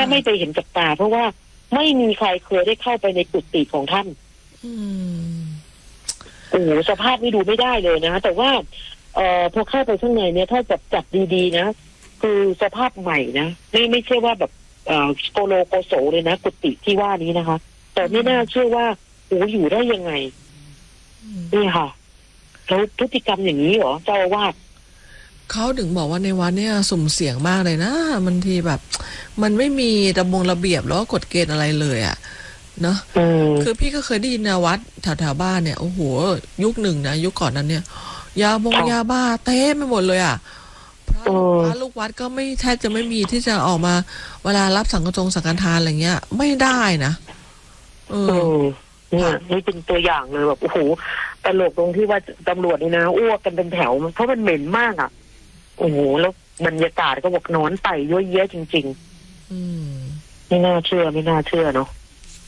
ไม่ไปเห็นกับตาเพราะว่าไม่มีใครเคยได้เข้าไปในกุฏิของท่านโอ้สภาพนี่ดูไม่ได้เลยนะแต่ว่าพอเข้าไปข้างในเนี่ยถ้าจับดีๆนะคือสภาพใหม่นะไม่ใช่ว่าแบบโกโลโกโสเลยนะกุฏิที่ว่านี้นะคะแต่ไม่น่าเชื่อว่าโอ้อยู่ได้ยังไงนี่ค่ะแล้วพฤติกรรมอย่างนี้เหรอเจ้าอาวาสเขาถึงบอกว่าในวัดเนี่ยสุ่มเสี่ยงมากเลยนะบางทีแบบมันไม่มีระเบียบแล้วก็กฎเกณฑ์อะไรเลยอ่ะเนาะคือพี่ก็เคยได้ยินนะวัดแถวบ้านเนี่ยโอ้โหยุคหนึ่งนะยุคก่อนนั้นเนี่ยยาบ้าเต็มไปหมดเลยอ่ะพระลูกวัดก็ไม่แทบจะไม่มีที่จะออกมาเวลารับสังฆทานอะไรเงี้ยไม่ได้นะเนี่ยนี่เป็นตัวอย่างเลยแบบโอ้โหตลกตรงที่ว่าตำรวจนี่นะอ้วกกันเป็นแถวเพราะมันเหม็นมากอ่ะโอ้โหแล้วบรรยากาศก็บอกนอนไต่ยั่วเยะจริงๆไม่น่าเชื่อเนาะ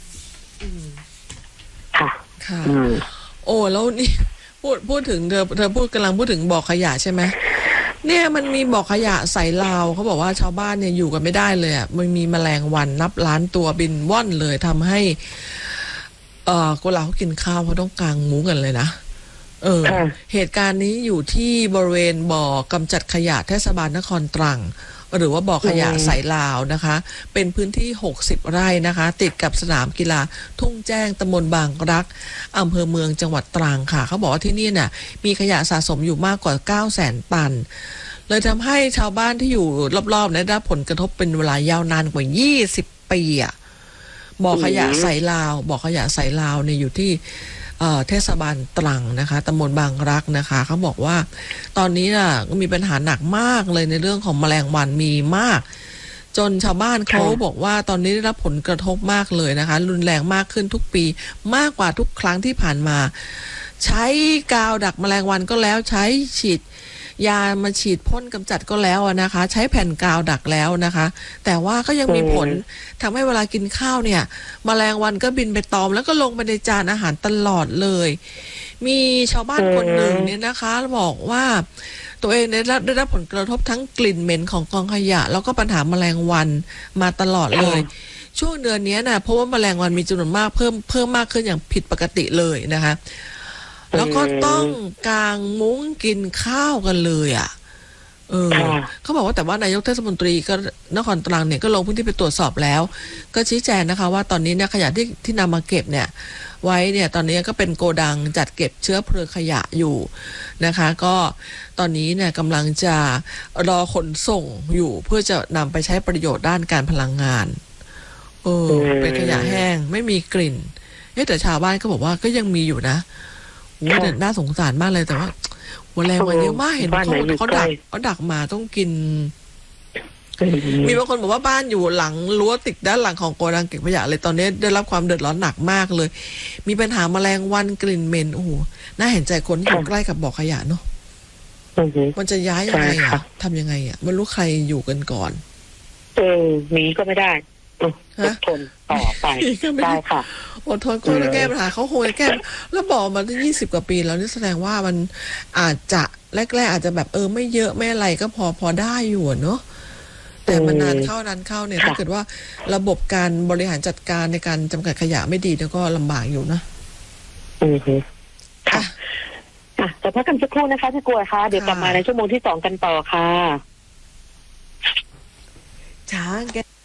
ค่ะโอ้แล้วนี่พูดถึงเธอกำลังพูดถึงบ่อขยะใช่ไหมเนี่ยมันมีบ่อขยะใส่ลาวเขาบอกว่าชาวบ้านเนี่ยอยู่กันไม่ได้เลยอ่ะมันมีแมลงวันนับล้านตัวบินว่อนเลยทำให้คนลาวเขากินข้าวเขาต้องกางมุ้งกันเลยนะเหตุการณ์นี้อยู่ที่บริเวณบ่อกำจัดขยะเทศบาลนครตรังหรือว่าบ่อขยะสายลาวนะคะเป็นพื้นที่60ไร่นะคะติดกับสนามกีฬาทุ่งแจ้งตำบลบางรักอำเภอเมืองจังหวัดตรังค่ะเขาบอกว่าที่นี่เนี่ยมีขยะสะสมอยู่มากกว่า 900,000 ตันเลยทำให้ชาวบ้านที่อยู่รอบๆได้รับผลกระทบเป็นเวลายาวนานกว่า20 ปีอ่ะบ่อขยะสายลาวเนี่ยอยู่ที่เทศบาลตรังนะคะตำบลบางรักนะคะเขาบอกว่าตอนนี้น่ะก็มีปัญหาหนักมากเลยในเรื่องของแมลงวันมีมากจนชาวบ้านเขาบอกว่าตอนนี้ได้รับผลกระทบมากเลยนะคะรุนแรงมากขึ้นทุกปีมากกว่าทุกครั้งที่ผ่านมาใช้กาวดักแมลงวันก็แล้วใช้ฉีดยามาฉีดพ่นกำจัดก็แล้วนะคะใช้แผ่นกาวดักแล้วนะคะแต่ว่าก็ยังมีผลทำให้เวลากินข้าวเนี่ยแมลงวันก็บินไปตอมแล้วก็ลงไปในจานอาหารตลอดเลยมีชาวบ้านคนหนึ่งเนี่ยนะคะบอกว่าตัวเองได้รับผลกระทบทั้งกลิ่นเหม็นของกองขยะแล้วก็ปัญหาแมลงวันมาตลอดเลยช่วงเดือนนี้นะเพราะว่าแมลงวันมีจำนวนมากเพิ่มมากขึ้นอย่างผิดปกติเลยนะคะแล้วก็ต้องกางมุ้งกินข้าวกันเลยอ่ะเขาบอกว่าแต่ว่านายกเทศมนตรีก็นครตรังเนี่ยก็ลงพื้นที่ไปตรวจสอบแล้วก็ชี้แจงนะคะว่าตอนนี้เนี่ยขยะที่นำมาเก็บเนี่ยไว้เนี่ยตอนนี้ก็เป็นโกดังจัดเก็บเชื้อเพลิงขยะอยู่นะคะก็ตอนนี้เนี่ยกำลังจะรอขนส่งอยู่เพื่อจะนำไปใช้ประโยชน์ด้านการพลังงานเป็นขยะแห้งไม่มีกลิ่นแต่ชาวบ้านก็บอกว่าก็ยังมีอยู่นะแต่น่าสงสารมากเลยแต่ว่าแมลงวันเยอะมากเห็นเขาดักมาต้องกินมีบางคนบอกว่าบ้านอยู่หลังรั้วติดด้านหลังของโกดังเก็บขยะเลยตอนนี้ได้รับความเดือดร้อนหนักมากเลยมีปัญหาแมลงวันกลิ่นเหม็นโอ้โหน่าเห็นใจคนที่อยู่ใกล้กับบ่อขยะเนาะมันจะย้ายยังไงอ่ะทำยังไงอ่ะไม่รู้ใครอยู่กันก่อนหนีก็ไม่ได้อดทนต่อไปได้ค่ะอดทนก็จะแก้ปัญหาเขาคงจะแก้แล้วบอกมาตั้ง20 กว่าปีแล้วนี่แสดงว่ามันอาจจะแรกๆอาจจะแบบไม่เยอะไม่อะไรก็พอได้อยู่เนาะแต่มันนานเข้าเนี่ยถ้าเกิดว่าระบบการบริหารจัดการในการจำกัดขยะไม่ดีแล้วก็ลำบากอยู่นะค่ะแต่พักกันสักครู่นะคะพี่กลัวค่ะเดี๋ยวกลับมาในชั่วโมงที่2กันต่อค่ะช้างแก